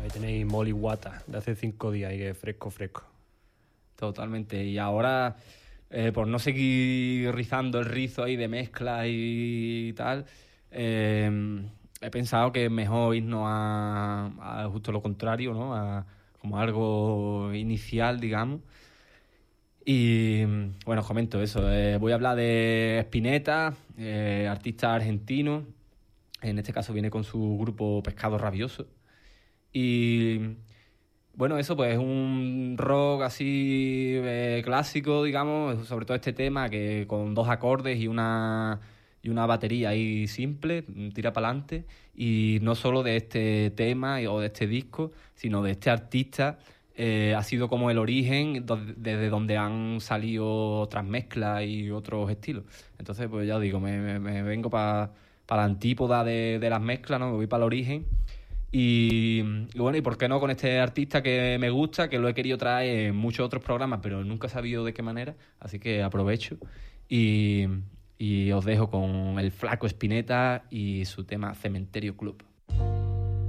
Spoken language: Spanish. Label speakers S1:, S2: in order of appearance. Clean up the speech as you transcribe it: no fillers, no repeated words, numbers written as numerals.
S1: Ahí tenéis Molly Wata, de hace 5 días, y que fresco.
S2: Totalmente. Y ahora, por no seguir rizando el rizo ahí de mezcla y tal, he pensado que es mejor irnos a justo lo contrario, ¿no? Como algo inicial, digamos. Y bueno, os comento eso. Voy a hablar de Spinetta, artista argentino. En este caso viene con su grupo Pescado Rabioso. Y bueno, eso pues es un rock así clásico, digamos, sobre todo este tema que con 2 acordes y una batería ahí simple, tira para adelante. Y no solo de este tema o de este disco, sino de este artista. Ha sido como el origen desde donde han salido otras mezclas y otros estilos. Entonces, pues ya os digo, me vengo para la antípoda de las mezclas, ¿no? Me voy para el origen. Y bueno, y por qué no con este artista que me gusta, que lo he querido traer en muchos otros programas, pero nunca he sabido de qué manera, así que aprovecho y os dejo con el Flaco Spinetta y su tema Cementerio Club.